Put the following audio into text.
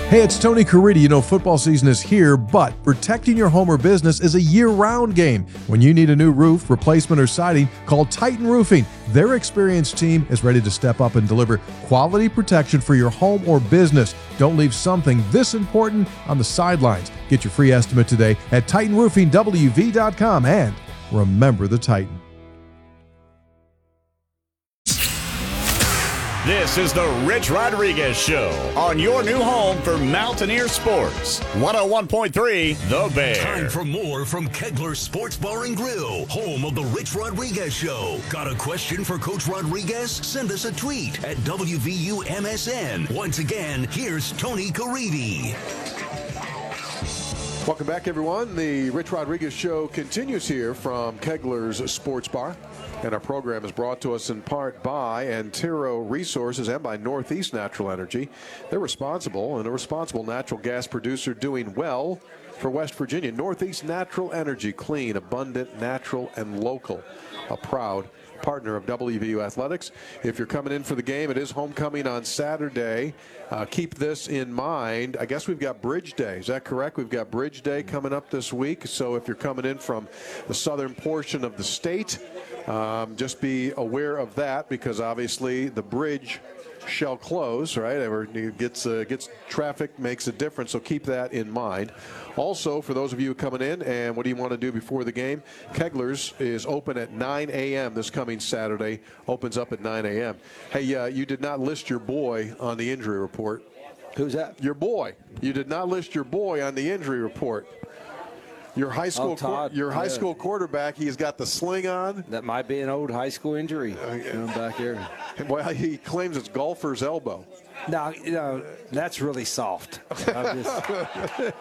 Hey, it's Tony Caridi. You know, football season is here, but protecting your home or business is a year-round game. When you need a new roof, replacement, or siding, call Titan Roofing. Their experienced team is ready to step up and deliver quality protection for your home or business. Don't leave something this important on the sidelines. Get your free estimate today at TitanRoofingWV.com, and remember the Titan. This is the Rich Rodriguez Show on your new home for Mountaineer Sports. 101.3 The Bear. Time for more from Kegler Sports Bar and Grill, home of the Rich Rodriguez Show. Got a question for Coach Rodriguez? Send us a tweet at WVUMSN. Once again, here's Tony Caridi. Welcome back, everyone. The Rich Rodriguez Show continues here from Kegler's Sports Bar. And our program is brought to us in part by Antero Resources and by Northeast Natural Energy. They're responsible and a responsible natural gas producer doing well for West Virginia. Northeast Natural Energy, clean, abundant, natural, and local. A proud partner of WVU Athletics. If you're coming in for the game, it is homecoming on Saturday. Keep this in mind. I guess we've got Bridge Day. Is that correct? We've got Bridge Day coming up this week. So if you're coming in from the southern portion of the state, just be aware of that, because obviously the bridge shall close, right? It gets traffic, makes a difference, so keep that in mind. Also, for those of you coming in, and what do you want to do before the game? Kegler's is open at 9 a.m. this coming Saturday. Opens up at 9 a.m. Hey, you did not list your boy on the injury report. Who's that? Your boy. You did not list your boy on the injury report. Your high school, high school quarterback, he's got the sling on. That might be an old high school injury back here. Well, he claims it's golfer's elbow. No, that's really soft.